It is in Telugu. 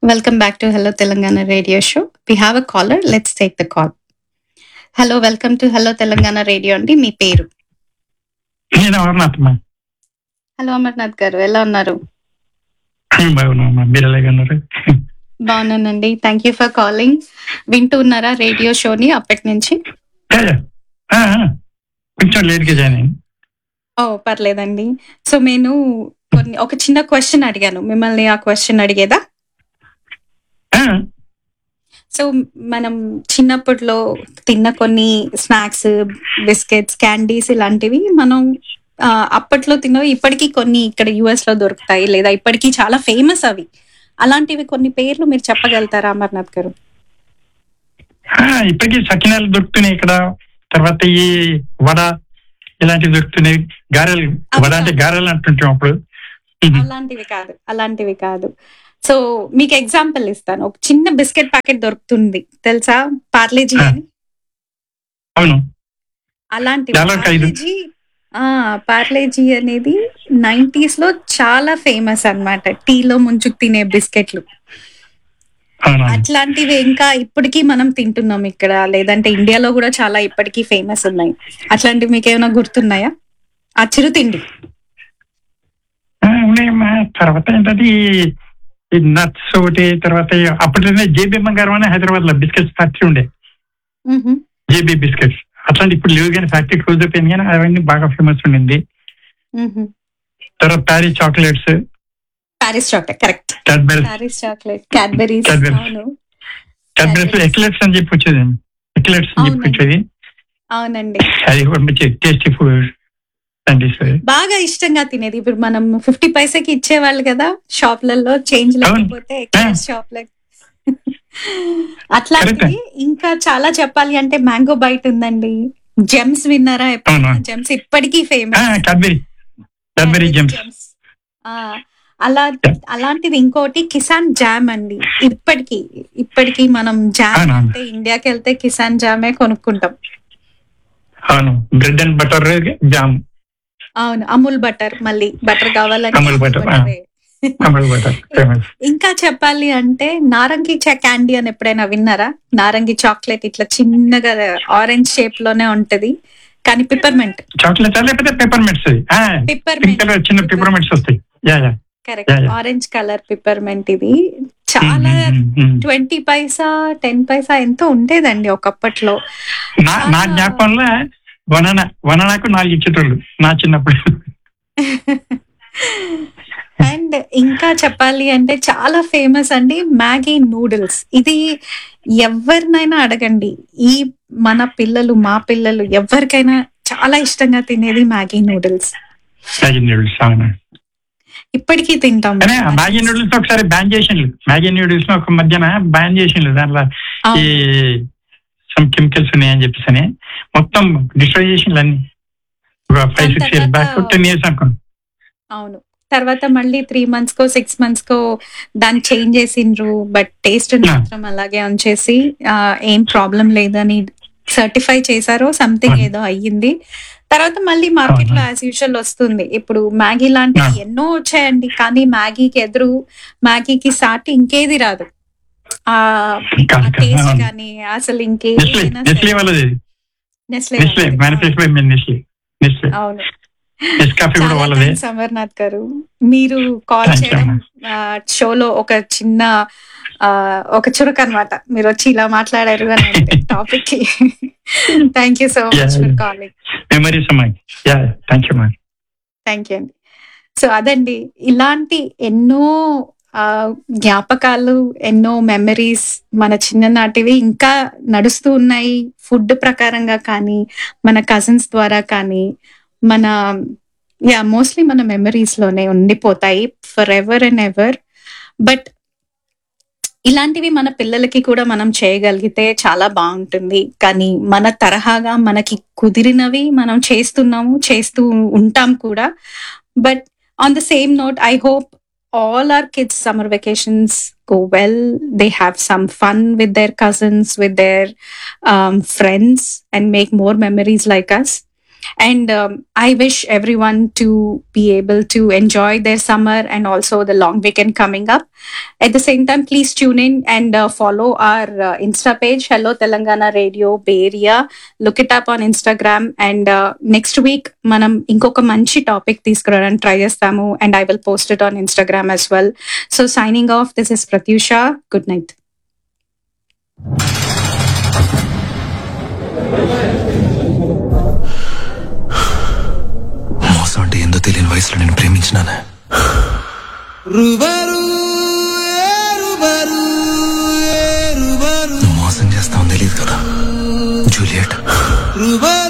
Welcome back to Hello Telangana radio show. We have a caller. Let's take the call. Hello, welcome to Hello Telangana radio అండి. మీ పేరు? నేను అమర్నాథ్ హలో అమర్నాథ్ గారు, ఎలా ఉన్నారు? బాగున్నా. మీరు ఎలాగ ఉన్నారు? బాగున్నానండి. Thank you for calling. వింటూ ఉన్నారా రేడియో షోని అప్పటి నుంచి? కొంచెం లేట్గా జాయిన్ అయ్యింది. ఓ పర్లేదండి. సో నేను ఒక చిన్న క్వశ్చన్ అడిగాను మిమ్మల్ని. ఆ క్వశ్చన్ అడిగేదా? సో మనం చిన్నప్పట్లో తిన్న కొన్ని స్నాక్స్, బిస్కెట్స్, క్యాండీస్ ఇలాంటివి మనం అప్పట్లో తిన్నవి ఇప్పటికీ కొన్ని ఇక్కడ యుఎస్ లో దొరుకుతాయి, లేదా ఇప్పటికీ చాలా ఫేమస్ అవి. అలాంటివి కొన్ని పేర్లు మీరు చెప్పగలుగుతారా అమర్నాథ్ గారు? ఇప్పటికీ సకినాలు దొరుకుతున్నాయి ఇక్కడ. తర్వాత ఈ వడ ఇలాంటివి దొరుకుతున్నాయి. గారెలు, వడ అంటే గారెలు అంటుంటాం అప్పుడు. అలాంటివి కాదు. సో మీకు ఎగ్జాంపుల్ ఇస్తాను. ఒక చిన్న బిస్కెట్ ప్యాకెట్ దొరుకుతుంది, తెలుసా? పార్లేజీ అని. అవును. అలాంటి పార్లేజీ అనేది 90s లో చాలా ఫేమస్ అన్నమాట. టీలో ముంచుకు తినే బిస్కెట్లు. అట్లాంటివి ఇంకా ఇప్పటికీ మనం తింటున్నాం ఇక్కడ, లేదంటే ఇండియాలో కూడా చాలా ఇప్పటికీ ఫేమస్ ఉన్నాయి. అట్లాంటివి మీకు ఏమైనా గుర్తున్నాయా? ఆ చిరుతిండి. తర్వాత ఏంటంటే ఈ నట్స్ ఒకటి. తర్వాత అప్పట్లోనే జేబీ బంగారం అని హైదరాబాద్ లో బిస్కెట్స్ ఫ్యాక్టరీ ఉండే, జేబీ బిస్కెట్స్. అట్లాంటి ఇప్పుడు లేవు కానీ ఫ్యాక్టరీ క్లోజ్ అయిపోయింది, కానీ అవన్నీ బాగా ఫేమస్ ఉండింది. తర్వాత ప్యారిస్ చాక్లెట్స్, కరెక్ట్. క్యాడ్బెరీస్ ఎక్లెట్స్ అని చెప్పి వచ్చేది. అవునండి, అది మంచి టేస్టీ ఫుడ్. బాగా ఇష్టంగా తినేది. ఇప్పుడు మనం 50 పైసకి ఇచ్చేవాళ్ళు కదా షాప్లలో, చేంజ్ లేకపోతే షాప్ లో. అట్లాంటివి ఇంకా చాలా చెప్పాలి అంటే మ్యాంగో బైట్ ఉందండి. జెమ్స్ విన్నారా ఎప్పుడైనా? జెమ్స్ ఇప్పటికీ ఫేమస్. అలాంటిది ఇంకోటి కిసాన్ జామ్ అండి. ఇప్పటికీ మనం జామ్ అంటే ఇండియాకి వెళ్తే కిసాన్ జామే కొనుక్కుంటాం. అవును, బ్రెడ్ అండ్ బటర్ జామ్. అవును, అమూల్ బటర్. మళ్ళీ బటర్ కావాలంటే ఇంకా చెప్పాలి అంటే నారంగి క్యాండీ అని ఎప్పుడైనా విన్నారా? నారంగి చాక్లెట్ ఇట్లా చిన్నగా ఆరెంజ్ షేప్ లోనే ఉంటది, కానీ peppermint chocolate. Correct, orange colour peppermint. ఇది చాలా 20 పైసా 10 పైసా ఎంతో ఉండేదండి ఒకప్పట్లో. నా జ్ఞాపకంలో వననాకు 4 ఇచ్చేటోళ్ళు నా చిన్నప్పుడు. అండ్ ఇంకా చెప్పాలి అంటే చాలా ఫేమస్ అండి మ్యాగీ నూడిల్స్. ఇది ఎవరినైనా అడగండి, ఈ మన పిల్లలు, మా పిల్లలు ఎవరికైనా చాలా ఇష్టంగా తినేది మ్యాగీ నూడిల్స్. ఇప్పటికీ తింటాం. మ్యాగీ నూడిల్స్ ఒకసారి బ్యాన్ చేసిండ్రు. మ్యాగీ నూడిల్స్ ఒక మధ్యన బ్యాన్ చేసిండ్రు. దాంట్లో ఈ సమ్ కెమికల్స్ ఉన్నాయని చెప్పేసి మొత్తం డిస్ట్రాయ్ చేసిండ్రు అన్ని. 5-6 years బ్యాక్, 10 years అనుకోండి. అవును, తర్వాత మళ్ళీ 3 months కో 6 months కో దాన్ని చేంజ్ చేసిండ్రు. బట్ టేస్ట్ మాత్రం అలాగే ఉంచేసి ఏం ప్రాబ్లం లేదని సర్టిఫై చేశారో సంథింగ్ ఏదో అయ్యింది. తర్వాత మళ్ళీ మార్కెట్ లో యాజ్ యూజువల్ వస్తుంది. ఇప్పుడు మ్యాగీ లాంటివి ఎన్నో వచ్చాయండి, కానీ మ్యాగీకి సాటి ఇంకేది రాదు. ఆ టేస్ట్ కానీ అసలు ఇంకేదైనా. అవును, అమర్నాథ్ గారు మీరు కాల్ చేయడం షోలో ఒక చురుకు అనమాట. మీరు వచ్చి ఇలా మాట్లాడారు అని టాపిక్ కి. Thank you so much for calling. Thank you అండి. సో అదండి, ఇలాంటి ఎన్నో జ్ఞాపకాలు, ఎన్నో మెమరీస్ మన చిన్ననాటివి ఇంకా నడుస్తూ ఉన్నాయి. ఫుడ్ ప్రకారంగా కానీ, మన కజిన్స్ ద్వారా కానీ, మన మోస్ట్లీ మన మెమరీస్ లోనే ఉండిపోతాయి for ever and ever. But ఇలాంటివి మన పిల్లలకి కూడా మనం చేయగలిగితే చాలా బాగుంటుంది. కానీ మన తరహాగా మనకి కుదిరినవి మనం చేస్తూ ఉంటాం కూడా. But on the same note, I hope all our kids' summer vacations go well. They have some fun with their cousins, with their friends, and make more memories like us. And I wish everyone to be able to enjoy their summer and also the long weekend coming up. At the same time, please tune in and follow our Insta page, Hello Telangana Radio Bay Area. Look it up on Instagram. And next week, మనం ఇంకొక మంచి టాపిక్ తీసుకురావడానికి ట్రై చేస్తాము. And I will post it on Instagram as well. So signing off, this is Pratyusha. Good night. మోసం అంటే ఏందో తెలియని వయసులో నేను ప్రేమించినానే. నువ్వు మోసం చేస్తావు తెలియదు కదా జూలియట్.